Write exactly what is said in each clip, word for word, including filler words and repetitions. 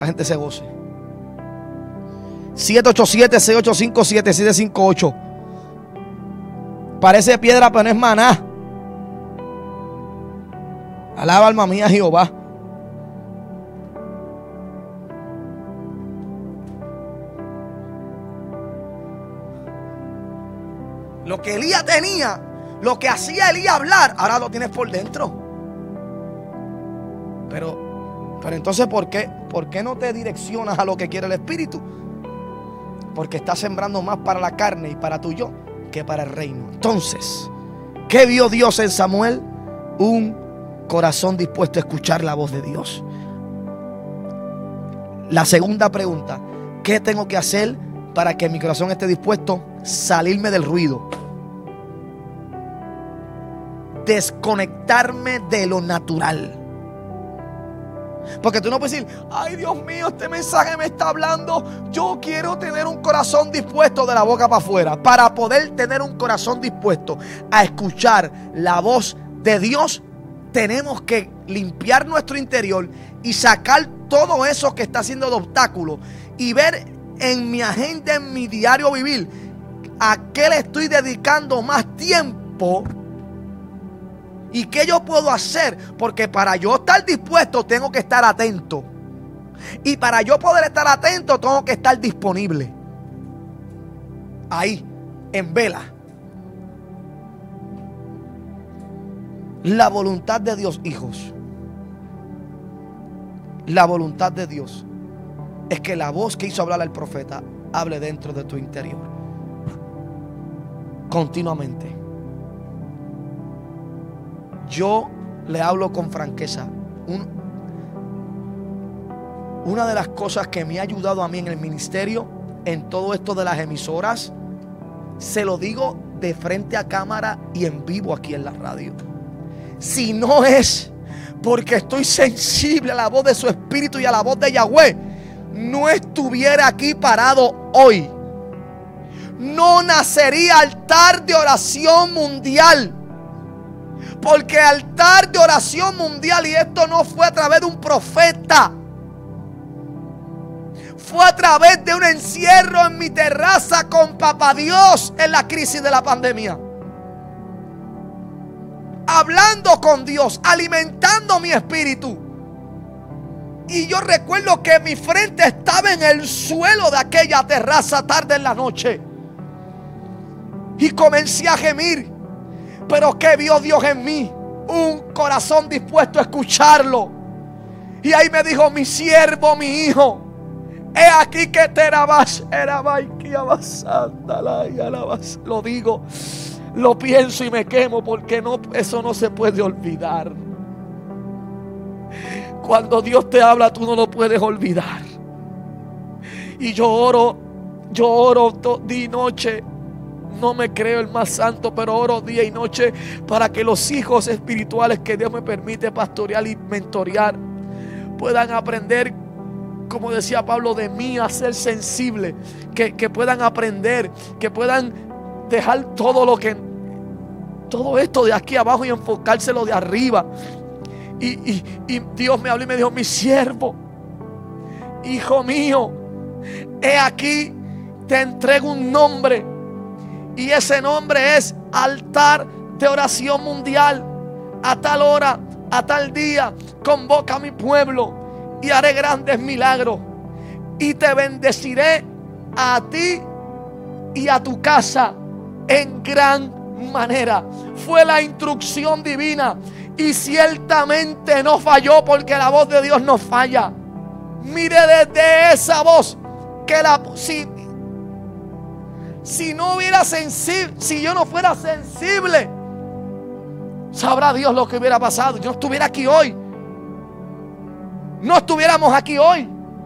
La gente se goce. siete ocho siete, seis ocho cinco, siete siete cinco ocho. Parece piedra, pero no es maná. Alaba alma mía Jehová. Lo que Elías tenía, lo que hacía Elías hablar, ahora lo tienes por dentro. Pero, pero entonces, ¿por qué, ¿por qué no te direccionas a lo que quiere el Espíritu? Porque estás sembrando más para la carne y para tu yo que para el reino. Entonces, ¿qué vio Dios en Samuel? Un corazón dispuesto a escuchar la voz de Dios. La segunda pregunta: ¿qué tengo que hacer para que mi corazón esté dispuesto? Salirme del ruido, desconectarme de lo natural. Porque tú no puedes decir: ay, Dios mío, este mensaje me está hablando. Yo quiero tener un corazón dispuesto de la boca para afuera. Para poder tener un corazón dispuesto a escuchar la voz de Dios, tenemos que limpiar nuestro interior y sacar todo eso que está haciendo de obstáculo y ver en mi agenda, en mi diario vivir, a qué le estoy dedicando más tiempo y qué yo puedo hacer. Porque para yo estar dispuesto tengo que estar atento, y para yo poder estar atento tengo que estar disponible ahí, en vela. La voluntad de Dios, hijos, la voluntad de Dios es que la voz que hizo hablar al profeta hable dentro de tu interior continuamente. Yo le hablo con franqueza. Un, una de las cosas que me ha ayudado a mí en el ministerio, en todo esto de las emisoras, se lo digo de frente a cámara y en vivo aquí en la radio: si no es porque estoy sensible a la voz de su Espíritu y a la voz de Yahweh, no estuviera aquí parado hoy. No nacería altar de oración mundial. Porque altar de oración mundial, y esto no fue a través de un profeta, fue a través de un encierro en mi terraza con Papá Dios en la crisis de la pandemia. Hablando con Dios, alimentando mi espíritu. Y yo recuerdo que mi frente estaba en el suelo de aquella terraza tarde en la noche. Y comencé a gemir. Pero ¿qué vio Dios en mí? Un corazón dispuesto a escucharlo. Y ahí me dijo: mi siervo, mi hijo, he aquí que te erabas, erabas, que abasandala y alabas. Lo digo, lo pienso y me quemo, porque no, eso no se puede olvidar. Cuando Dios te habla, tú no lo puedes olvidar. Y yo oro, yo oro día y noche. No me creo el más santo, pero oro día y noche para que los hijos espirituales que Dios me permite pastorear y mentorear puedan aprender, como decía Pablo, de mí, a ser sensible. Que, que puedan aprender, que puedan dejar todo lo que, todo esto de aquí abajo y enfocárselo de arriba. Y, y, y Dios me habló y me dijo: mi siervo, hijo mío, he aquí te entrego un nombre. Y ese nombre es altar de oración mundial. A tal hora, a tal día, convoca a mi pueblo y haré grandes milagros. Y te bendeciré a ti y a tu casa en gran manera. Fue la instrucción divina. Y ciertamente no falló, porque la voz de Dios no falla. Mire desde esa voz que la... Si, Si no hubiera sensible, si yo no fuera sensible, sabrá Dios lo que hubiera pasado. Yo no estuviera aquí hoy. No estuviéramos aquí hoy.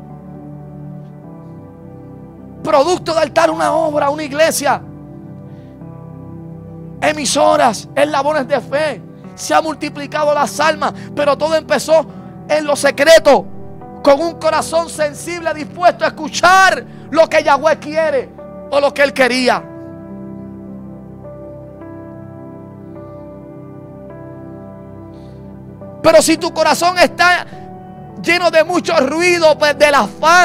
Producto de altar, una obra, una iglesia, emisoras, eslabones de fe. Se ha multiplicado las almas, pero todo empezó en lo secreto, con un corazón sensible, dispuesto a escuchar lo que Yahweh quiere o lo que Él quería. Pero si tu corazón está lleno de mucho ruido, pues del afán